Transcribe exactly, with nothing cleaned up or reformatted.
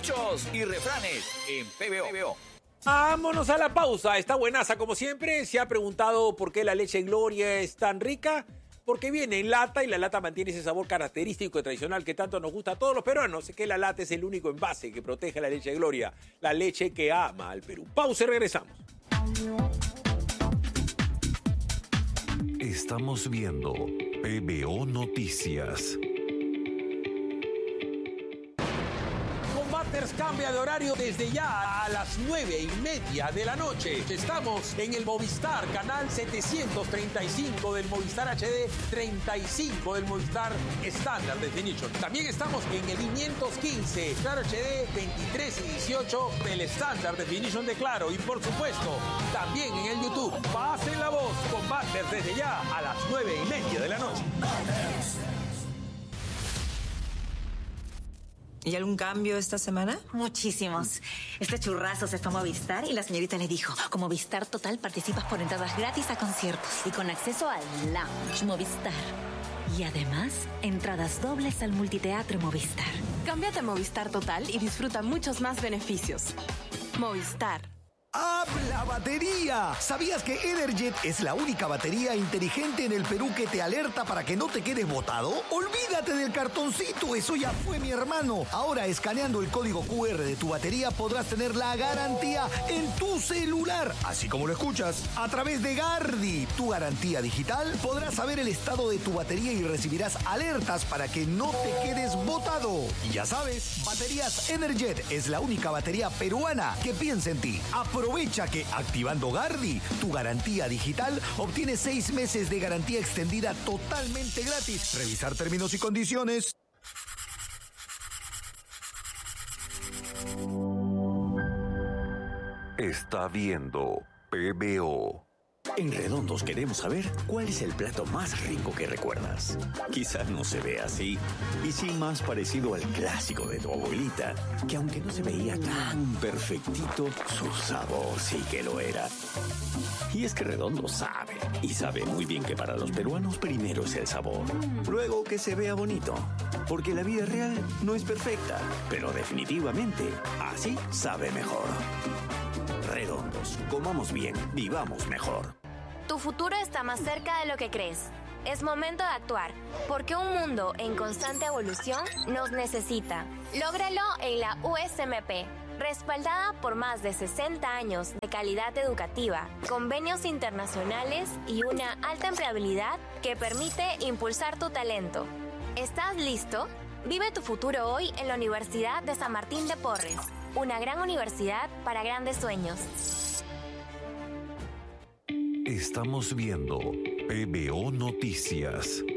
Dichos y refranes en P B O. Vámonos a la pausa. Está buenaza como siempre. Se ha preguntado por qué la leche Gloria es tan rica. Porque viene en lata y la lata mantiene ese sabor característico y tradicional que tanto nos gusta a todos los peruanos. Es que la lata es el único envase que protege la leche Gloria, la leche que ama al Perú. Pausa y regresamos. Estamos viendo P B O Noticias. Combaters cambia de horario desde ya a las nueve y media de la noche. Estamos en el Movistar, canal setecientos treinta y cinco del Movistar H D, treinta y cinco del Movistar Standard Definition. También estamos en el quinientos quince, Claro H D, veintitrés y dieciocho del Standard Definition de Claro. Y por supuesto, también en el YouTube. Pasen la voz, Combaters desde ya a las nueve y media de la noche. ¿Y algún cambio esta semana? Muchísimos. Este churrazo se fue a Movistar y la señorita le dijo, con Movistar Total participas por entradas gratis a conciertos y con acceso al Lounge Movistar. Y además, entradas dobles al multiteatro Movistar. Cámbiate a Movistar Total y disfruta muchos más beneficios. Movistar. ¡Habla batería! ¿Sabías que Energet es la única batería inteligente en el Perú que te alerta para que no te quedes botado? ¡Olvídate del cartoncito! ¡Eso ya fue, mi hermano! Ahora, escaneando el código cu erre de tu batería, podrás tener la garantía en tu celular. Así como lo escuchas, a través de Gardi, tu garantía digital, podrás saber el estado de tu batería y recibirás alertas para que no te quedes botado. Y ya sabes, Baterías Energet es la única batería peruana que piensa en ti. Aprovecha que activando Gardi, tu garantía digital, obtienes seis meses de garantía extendida totalmente gratis. Revisar términos y condiciones. Está viendo P B O. En Redondos queremos saber cuál es el plato más rico que recuerdas. Quizás no se ve así, y sí más parecido al clásico de tu abuelita, que aunque no se veía tan perfectito, su sabor sí que lo era. Y es que Redondo sabe, y sabe muy bien que para los peruanos primero es el sabor, luego que se vea bonito, porque la vida real no es perfecta, pero definitivamente así sabe mejor. Redondos, comamos bien, vivamos mejor. Tu futuro está más cerca de lo que crees. Es momento de actuar, porque un mundo en constante evolución nos necesita. Lógralo en la U S M P, respaldada por más de sesenta años de calidad educativa, convenios internacionales y una alta empleabilidad que permite impulsar tu talento. ¿Estás listo? Vive tu futuro hoy en la Universidad de San Martín de Porres, una gran universidad para grandes sueños. Estamos viendo P B O Noticias.